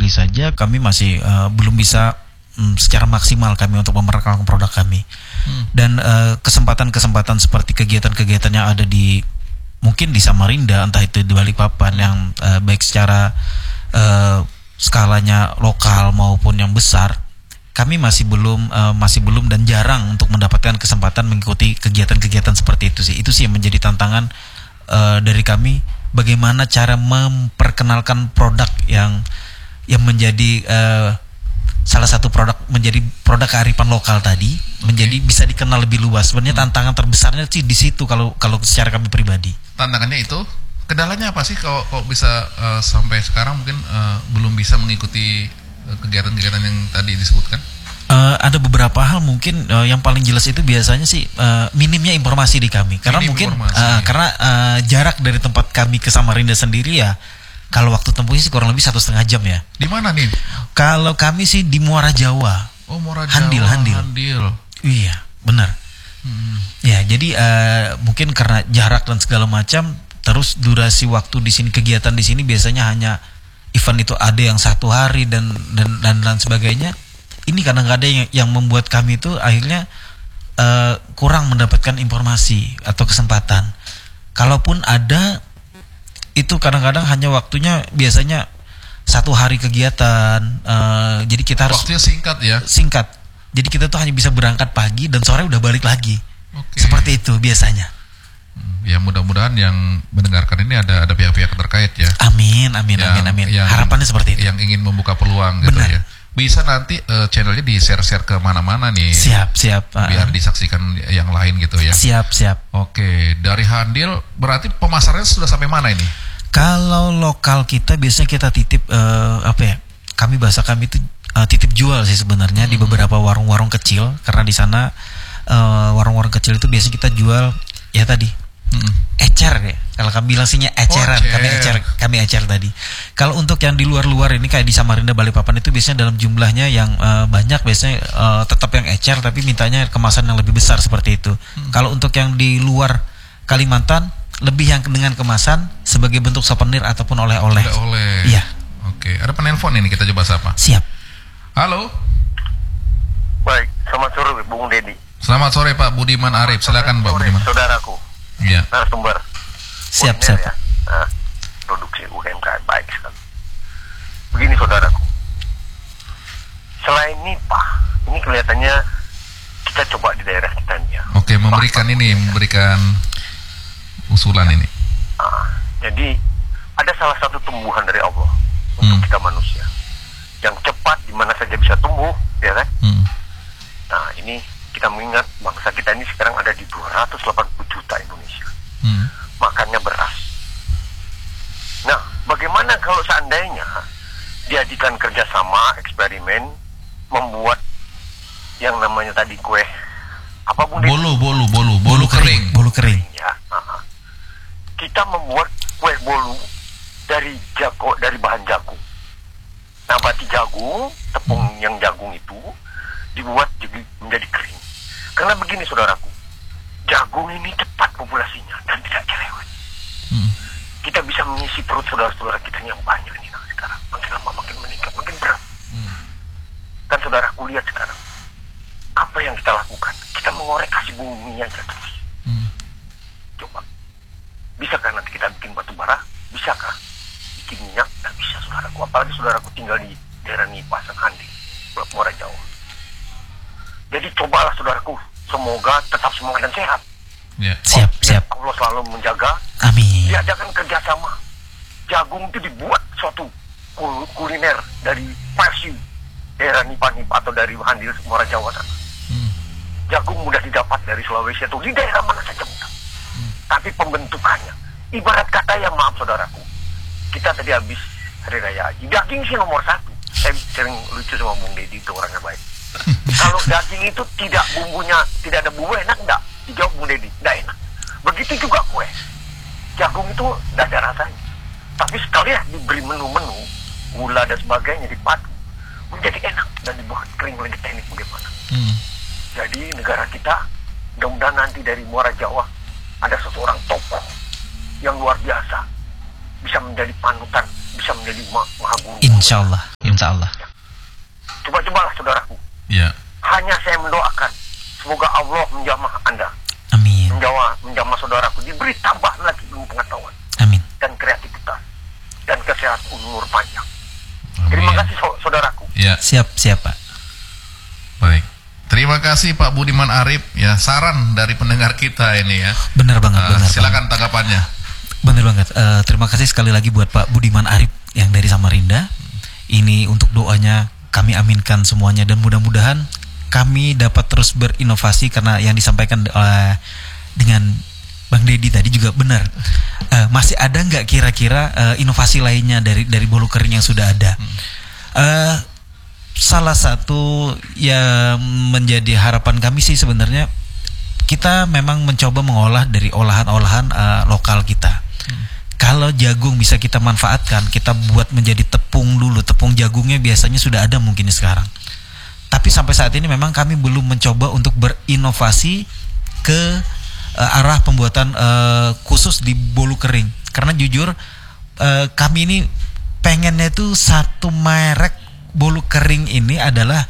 Bali saja kami masih belum bisa secara maksimal kami untuk memperkenalkan produk kami. Dan kesempatan-kesempatan seperti kegiatan-kegiatan yang ada di mungkin di Samarinda, entah itu di Balikpapan yang baik secara skalanya lokal maupun yang besar, kami masih belum dan jarang untuk mendapatkan kesempatan mengikuti kegiatan-kegiatan seperti itu sih. Itu sih yang menjadi tantangan dari kami, bagaimana cara memperkenalkan produk yang menjadi salah satu produk menjadi produk kearifan lokal tadi, menjadi bisa dikenal lebih luas. Sebenarnya tantangan terbesarnya sih di situ kalau secara kami pribadi. Tantangannya itu, kendalanya apa sih kalau bisa sampai sekarang mungkin belum bisa mengikuti kegiatan-kegiatan yang tadi disebutkan? Ada beberapa hal mungkin yang paling jelas itu biasanya sih minimnya informasi di kami, karena karena jarak dari tempat kami ke Samarinda sendiri ya, kalau waktu tempuhnya sih kurang lebih 1,5 jam ya. Di mana nih? Kalau kami sih di Muara Jawa. Oh, Muara Jawa. Handil. Iya, benar. Ya, jadi mungkin karena jarak dan segala macam, terus durasi waktu di sini, kegiatan di sini biasanya hanya event itu ada yang 1 hari dan sebagainya. Ini kadang-kadang yang membuat kami itu akhirnya kurang mendapatkan informasi atau kesempatan. Kalaupun ada, itu kadang-kadang hanya waktunya biasanya 1 hari kegiatan. Jadi kita harus waktunya singkat ya. Singkat. Jadi kita tuh hanya bisa berangkat pagi dan sore udah balik lagi. Seperti itu biasanya. Ya, mudah-mudahan yang mendengarkan ini ada pihak-pihak terkait ya. Amin. Harapannya seperti itu. Yang ingin membuka peluang gitu ya. Bisa nanti channelnya di share ke mana-mana nih. Siap. Biar disaksikan yang lain gitu ya. Siap. Oke, dari Handil berarti pemasarannya sudah sampai mana ini? Kalau lokal kita biasanya kita titip kami itu titip jual sih sebenarnya di beberapa warung-warung kecil, karena di sana warung-warung kecil itu biasanya kita jual ya tadi ecer ya. Kalau kami bilang sihnya eceran, kami ecer tadi. Kalau untuk yang di luar-luar ini kayak di Samarinda, Balikpapan itu biasanya dalam jumlahnya yang banyak, biasanya tetap yang ecer tapi mintanya kemasan yang lebih besar seperti itu. Kalau untuk yang di luar Kalimantan lebih yang dengan kemasan sebagai bentuk souvenir ataupun oleh-oleh. Iya. Oke, ada penelpon ini, kita coba sapa. Siap. Halo. Baik, selamat sore Bung Dedi. Selamat sore Pak Budiman Arif, silakan Pak Budiman. Saudaraku. Iya. Narasumber. Siap. Ya. Produksi UMKM baik sekali. Begini saudaraku. Selain NIPA, ini kelihatannya kita coba di daerah kita nih ya. Oke, memberikan usulan ini. Jadi ada salah satu tumbuhan dari Allah untuk kita manusia yang cepat di mana saja bisa tumbuh, ya kan? Nah, ini kita mengingat bangsa kita ini sekarang ada di 280 juta Indonesia. Makannya beras. Nah, bagaimana kalau seandainya diadakan kerjasama eksperimen membuat yang namanya tadi kue apa Bung? Bolu kering. Ya. Kita membuat kue bolu dari bahan jagung. Nabati jagung, tepung yang jagung itu dibuat menjadi kering. Karena begini saudaraku, jagung ini cepat populasinya dan tidak cerewet. Kita bisa mengisi perut saudara-saudara kita yang banyak ini sekarang. Makin lama makin meningkat, makin berat. Kan saudaraku lihat sekarang, apa yang kita lakukan? Kita mengorek kasih bumi aja terus. Coba, bisakah nanti kita bikin batu bara? Bisakah bikin minyak? Tidak bisa saudaraku. Apalagi saudaraku tinggal di daerah Nipa, Handil, Muara Jawa. Jadi cobalah saudaraku, semoga tetap semangat dan sehat. Ya. Siap. Allah selalu menjaga. Amin. Diadakan kerjasama. Jagung itu dibuat suatu kuliner dari versi daerah Nipa atau dari Handil, Muara Jawa sana. Jagung mudah didapat dari Sulawesi atau di daerah mana saja mudah. Tapi pembentukannya, ibarat kata ya maaf saudaraku, kita tadi habis hari raya haji, daging sih nomor 1. Saya sering lucu sama Bung Dedi, itu orangnya baik. Kalau daging itu tidak ada bumbu enak enggak? Dijawab Bung Dedi, enggak enak. Begitu juga kue. Jagung itu enggak ada rasanya. Tapi sekali ya diberi menu-menu, gula dan sebagainya dipadu, menjadi enak dan dibuat kering oleh teknik bagaimana. Jadi negara kita, mudah-mudahan nanti dari Muara Jawa ada seseorang tokoh yang luar biasa, bisa menjadi panutan, bisa menjadi maha guru. Insyaallah. insya Allah. Coba-cobalah saudaraku. Ya. Hanya saya mendoakan semoga Allah menjamah Anda, Amin. menjamah saudaraku, diberi tambah lagi ilmu pengetahuan Amin. dan kreativitas dan kesehatan umur panjang. Amin. Terima kasih saudaraku. Ya. Siap Pak. Baik. Terima kasih Pak Budiman Arip, ya, saran dari pendengar kita ini ya. Benar banget. Silakan tanggapannya. Benar banget. Terima kasih sekali lagi buat Pak Budiman Arip yang dari Samarinda. Ini untuk doanya kami aminkan semuanya dan mudah-mudahan kami dapat terus berinovasi karena yang disampaikan dengan Bang Deddy tadi juga benar. Masih ada nggak kira-kira inovasi lainnya dari bolu kering yang sudah ada? Salah satu yang menjadi harapan kami sih sebenarnya kita memang mencoba mengolah dari olahan-olahan lokal kita. Kalau jagung bisa kita manfaatkan, kita buat menjadi tepung dulu. Tepung jagungnya biasanya sudah ada mungkin sekarang. Tapi sampai saat ini memang kami belum mencoba untuk berinovasi ke arah pembuatan khusus di bolu kering. Karena jujur kami ini pengennya itu satu merek bolu kering ini adalah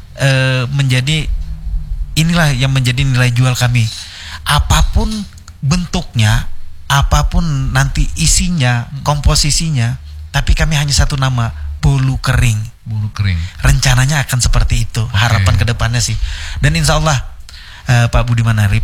menjadi inilah yang menjadi nilai jual kami. Apapun bentuknya, apapun nanti isinya, komposisinya, tapi kami hanya satu nama, bolu kering. Bolu kering. Rencananya akan seperti itu. Harapan kedepannya sih. Dan insya Allah Pak Budiman Arip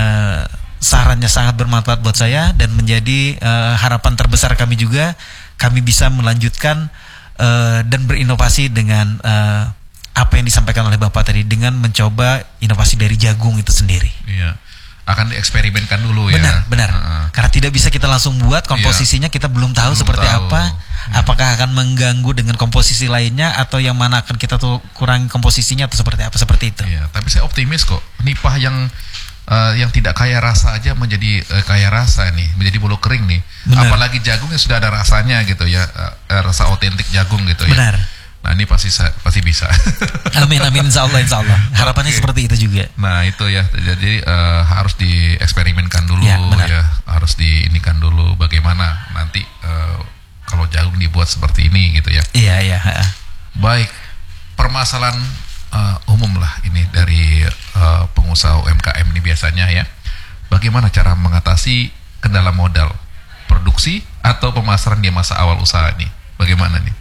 sarannya sangat bermanfaat buat saya dan menjadi harapan terbesar kami juga. Kami bisa melanjutkan dan berinovasi dengan apa yang disampaikan oleh Bapak tadi dengan mencoba inovasi dari jagung itu sendiri. Iya. Akan dieksperimenkan dulu benar, ya. Benar. Karena tidak bisa kita langsung buat komposisinya, kita belum tahu seperti apa. Apakah akan mengganggu dengan komposisi lainnya atau yang mana akan kita tuh kurangi komposisinya atau seperti apa, seperti itu. Iya, tapi saya optimis kok. Nipah yang tidak kaya rasa aja menjadi kaya rasa nih, menjadi bolu kering nih. Benar. Apalagi jagungnya sudah ada rasanya gitu ya, rasa otentik jagung gitu ya. Benar. Nah ini pasti bisa. Amin insya Allah. Harapannya seperti itu juga. Nah itu ya, jadi harus dieksperimenkan dulu ya, harus diinikan dulu bagaimana nanti kalau jagung dibuat seperti ini gitu ya. Iya. Baik, permasalahan umum lah ini dari pengusaha UMKM ini biasanya ya. Bagaimana cara mengatasi kendala modal, produksi atau pemasaran di masa awal usaha ini? Bagaimana nih?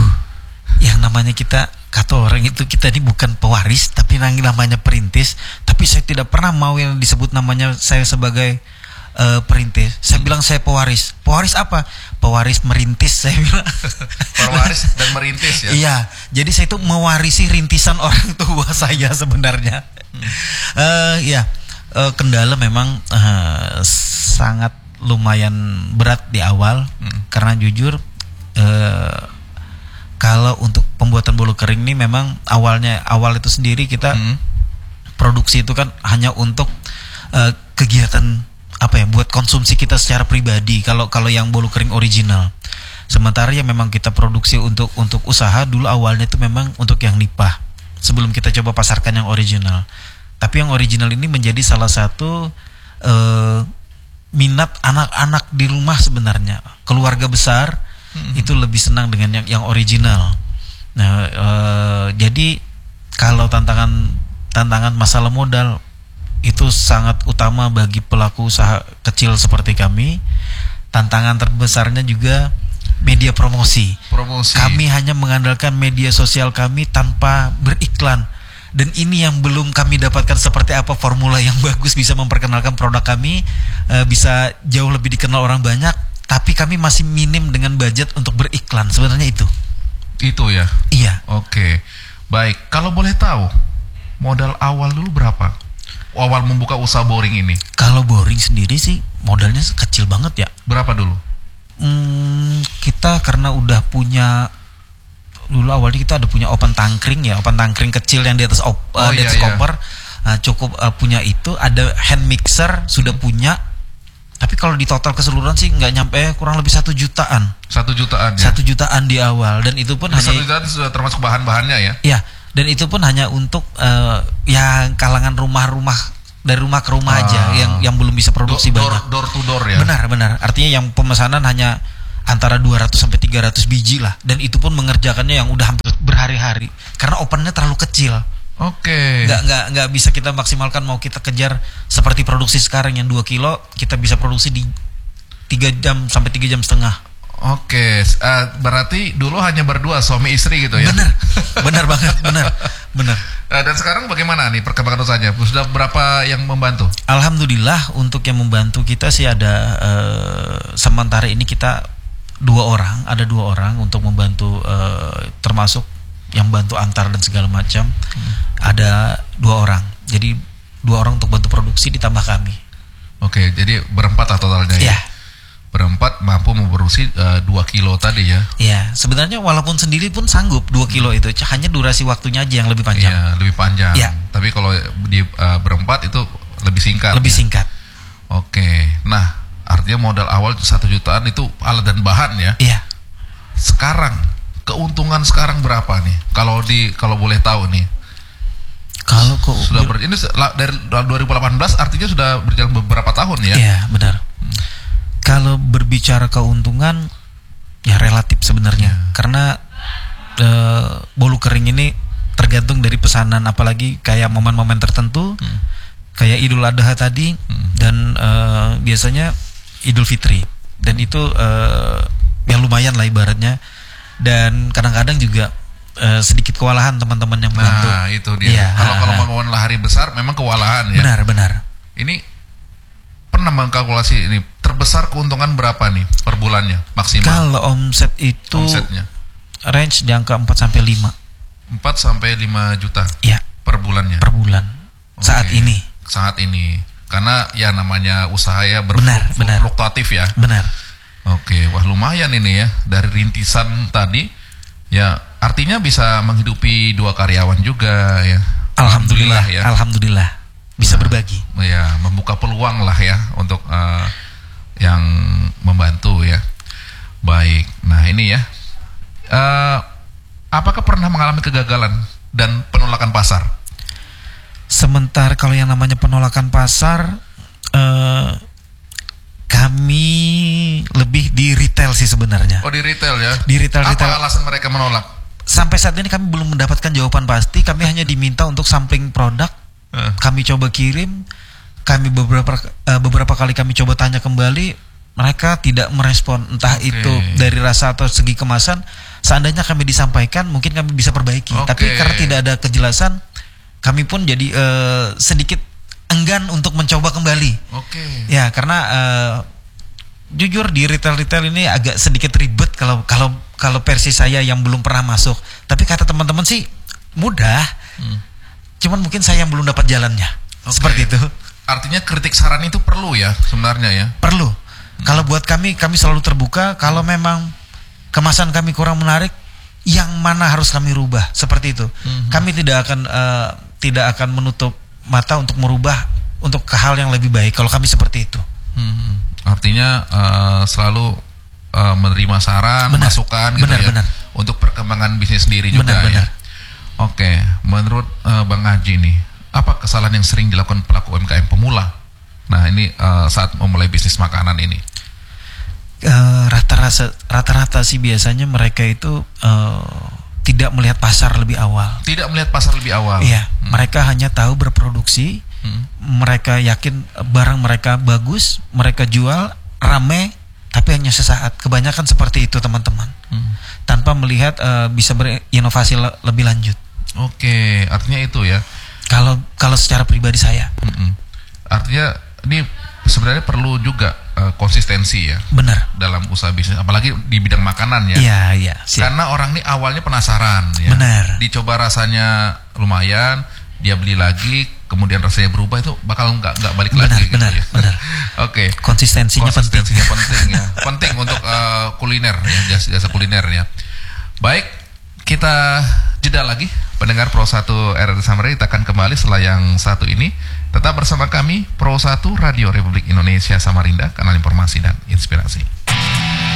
Yang namanya kita, kata orang itu, kita ini bukan pewaris tapi namanya perintis. Tapi saya tidak pernah mau yang disebut namanya saya sebagai perintis. Saya bilang saya pewaris. Pewaris apa? Pewaris merintis saya bilang. Pewaris dan merintis ya. Iya, jadi saya itu mewarisi rintisan orang tua saya sebenarnya. Kendala memang sangat lumayan berat di awal karena jujur kalau untuk pembuatan bolu kering ini memang awal itu sendiri kita produksi itu kan hanya untuk kegiatan buat konsumsi kita secara pribadi. Kalau yang bolu kering original. Sementara yang memang kita produksi untuk usaha dulu awalnya itu memang untuk yang nipah. Sebelum kita coba pasarkan yang original. Tapi yang original ini menjadi salah satu minat anak-anak di rumah sebenarnya. Keluarga besar itu lebih senang dengan yang original. Nah, jadi kalau tantangan masalah modal itu sangat utama bagi pelaku usaha kecil seperti kami. Tantangan terbesarnya juga media promosi. Kami hanya mengandalkan media sosial kami tanpa beriklan. Dan ini yang belum kami dapatkan seperti apa formula yang bagus bisa memperkenalkan produk kami, bisa jauh lebih dikenal orang banyak. Tapi kami masih minim dengan budget untuk beriklan. Sebenarnya itu. Itu ya? Iya. Oke. Baik, kalau boleh tahu modal awal dulu berapa? Awal membuka usaha boring ini. Kalau boring sendiri sih modalnya kecil banget ya. Berapa dulu? Kita karena udah punya, dulu awalnya kita ada punya open tangkring kecil yang di atas koper. Cukup punya itu, ada hand mixer sudah punya. Tapi kalau di total keseluruhan sih nggak nyampe, kurang lebih 1 jutaan. 1 jutaan ya? 1 jutaan di awal, dan itu pun hanya 1 jutaan sudah termasuk bahan-bahannya ya? Iya, dan itu pun hanya untuk yang kalangan rumah-rumah, dari rumah ke rumah aja yang belum bisa produksi banyak. Door to door ya? Benar. Artinya yang pemesanan hanya antara 200 sampai 300 biji lah, dan itu pun mengerjakannya yang udah hampir berhari-hari karena opennya terlalu kecil. Oke. Nggak bisa kita maksimalkan. Mau kita kejar seperti produksi sekarang yang 2 kilo, kita bisa produksi di 3 jam sampai 3 jam setengah. Oke, berarti dulu hanya berdua suami istri gitu ya? Benar banget, benar. Dan sekarang bagaimana nih perkembangan usahanya? Sudah berapa yang membantu? Alhamdulillah untuk yang membantu kita sih ada sementara ini kita ada 2 orang untuk membantu, termasuk yang bantu antar dan segala macam. Ada 2 orang, jadi 2 orang untuk bantu produksi ditambah kami. Oke, jadi berempat lah totalnya ya? Berempat mampu memproduksi 2 kilo tadi ya? Iya, sebenarnya walaupun sendiri pun sanggup 2 kilo itu, hanya durasi waktunya aja yang lebih panjang. Iya, lebih panjang. Ya. Tapi kalau di berempat itu lebih singkat. Lebih singkat. Oke, nah artinya modal awal 1 jutaan itu alat dan bahan ya? Iya. Sekarang keuntungan sekarang berapa nih? Kalau boleh tahu nih? Kalau ini dari 2018 artinya sudah berjalan beberapa tahun ya? Iya, benar. Kalau berbicara keuntungan ya relatif sebenarnya, karena bolu kering ini tergantung dari pesanan, apalagi kayak momen-momen tertentu, kayak Idul Adha tadi, dan biasanya Idul Fitri, dan itu ya lumayan lah ibaratnya, dan kadang-kadang juga sedikit kewalahan teman-teman yang membantu. Nah itu dia. Ya, kalau momen hari besar memang kewalahan ya. Benar. Ini pernah mengkalkulasi ini terbesar keuntungan berapa nih per bulannya maksimal? Kalau omsetnya range di angka 4 sampai 5. 4 sampai 5 juta. Iya. Per bulannya. Per bulan. Saat ini. Karena ya namanya usaha ya fluktuatif ya. Benar. Oke, wah lumayan ini ya, dari rintisan tadi ya, artinya bisa menghidupi 2 karyawan juga ya. Alhamdulillah ya. Alhamdulillah. Bisa berbagi. Ya, membuka peluang lah ya untuk yang membantu ya. Baik. Nah, ini ya. Apakah pernah mengalami kegagalan dan penolakan pasar? Sementara kalau yang namanya penolakan pasar, kami lebih di retail sih sebenarnya. Oh, di retail ya? Di retail. Apa alasan mereka menolak? Sampai saat ini kami belum mendapatkan jawaban pasti. Kami hanya diminta untuk sampling produk. Kami coba kirim, kami beberapa kali kami coba tanya kembali, mereka tidak merespon. Entah itu dari rasa atau segi kemasan. Seandainya kami disampaikan, mungkin kami bisa perbaiki. Tapi karena tidak ada kejelasan, kami pun jadi sedikit enggan untuk mencoba kembali. Ya, karena jujur di retail ini agak sedikit ribet kalau versi saya yang belum pernah masuk. Tapi kata teman-teman sih mudah. Cuman mungkin saya yang belum dapat jalannya. Seperti itu. Artinya kritik saran itu perlu ya sebenarnya ya? Perlu. Kalau buat kami selalu terbuka. Kalau memang kemasan kami kurang menarik, yang mana harus kami rubah, seperti itu. Kami tidak akan menutup mata untuk merubah untuk ke hal yang lebih baik. Kalau kami seperti itu. Artinya selalu menerima saran, masukan gitu ya. Untuk perkembangan bisnis sendiri juga ya. Oke, menurut Bang Haji nih, apa kesalahan yang sering dilakukan pelaku UMKM pemula? Nah ini saat memulai bisnis makanan ini. Rata-rata sih biasanya mereka itu tidak melihat pasar lebih awal. Tidak melihat pasar lebih awal. Iya, mereka hanya tahu berproduksi. Mereka yakin barang mereka bagus, mereka jual rame, tapi hanya sesaat. Kebanyakan seperti itu teman-teman. Tanpa melihat bisa berinovasi lebih lanjut. Oke, artinya itu ya. Kalau secara pribadi saya. Artinya ini sebenarnya perlu juga konsistensi ya. Benar. Dalam usaha bisnis, apalagi di bidang makanan ya. Iya. Karena orang ini awalnya penasaran ya. Benar. Dicoba rasanya lumayan, dia beli lagi, kemudian rasanya berubah, itu bakal nggak balik lagi. Benar. Oke. Konsistensinya penting ya. Penting untuk kuliner ya, jasa kuliner ya. Baik, kita jeda lagi. Pendengar Pro 1 RRI Samarinda, kita akan kembali setelah yang satu ini. Tetap bersama kami Pro 1 Radio Republik Indonesia Samarinda, kanal informasi dan inspirasi.